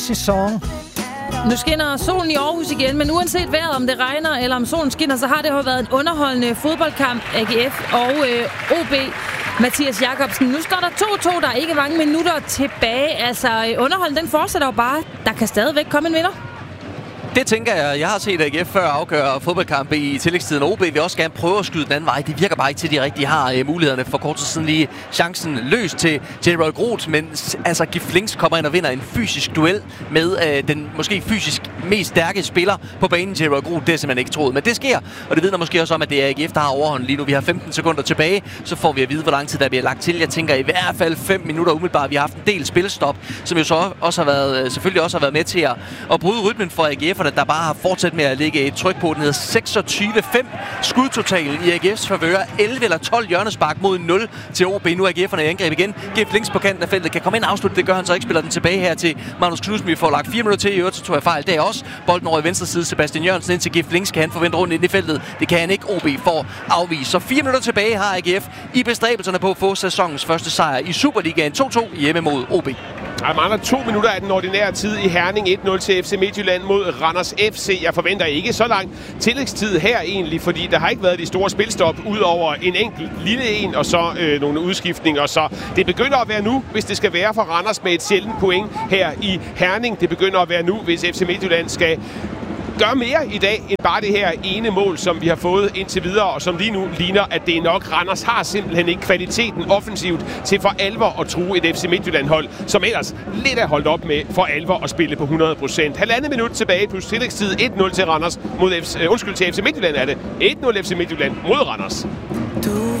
sæson. Nu skinner solen i Aarhus igen, men uanset vejret, om det regner eller om solen skinner, så har det jo været en underholdende fodboldkamp, AGF og OB. Mathias Jakobsen, nu står der 2-2, der er ikke mange minutter tilbage. Altså, underholden den fortsætter jo bare. Der kan stadigvæk komme en vinder. Det tænker jeg. Jeg har set AGF før afgøre fodboldkampe i tillægstiden. OB vil også gerne prøve at skyde den anden vej. Det virker bare ikke til, at de rigtig har mulighederne. For kort tid siden lige chancen løs til Roy Groth, men altså Gif Links kommer ind og vinder en fysisk duel med den måske fysisk mest stærke spiller på banen. Roy Groth, det er simpelthen ikke troet. Men det sker, og det vidner måske også om, at det er AGF, der har overhånden lige nu. Vi har 15 sekunder tilbage, så får vi at vide, hvor lang tid der bliver lagt til. Jeg tænker i hvert fald 5 minutter umiddelbart. Vi har haft en del spilstop, som jo så også har været, selvfølgelig også har været med til at bryde rytmen for AGF, der bare har fortsat med at lægge et tryk på. Den hedder 26-5 skudtotalen i AGF's favør. 11 eller 12 hjørnespark mod 0 til OB. Nu er AGF'erne i angreb igen. Gif Links på kanten af feltet kan komme ind og afslutte. Det gør han så ikke. Spiller den tilbage her til Magnus Knudsen. Vi får lagt 4 minutter til. I øvrigt så tog jeg fejl. Det er også bolden over i venstre side. Sebastian Jørgensen ind til Gif Links. Kan han forvente rundt ind i feltet? Det kan han ikke. OB får afvist. Så 4 minutter tilbage har AGF i bestræbelserne på at få sæsonens første sejr i Superligaen 2-2 hjemme mod OB. Der mangler 2 minutter af den ordinære tid i Herning. 1-0 til FC Midtjylland mod Randers FC. Jeg forventer ikke så lang tillægstid her egentlig, fordi der har ikke været de store spilstop ud over en enkelt lille en og så nogle udskiftninger. Så det begynder at være nu, hvis det skal være for Randers med et sjældent point her i Herning. Det begynder at være nu, hvis FC Midtjylland skal gør mere i dag end bare det her ene mål, som vi har fået indtil videre, og som lige nu ligner, at det er nok. Randers har simpelthen ikke kvaliteten offensivt til for alvor at true et FC Midtjylland-hold, som ellers lidt er holdt op med for alvor at spille på 100%. Halvandet minut tilbage plus tillægstid. 1-0 til Randers mod til FC Midtjylland er det. 1-0 FC Midtjylland mod Randers. Du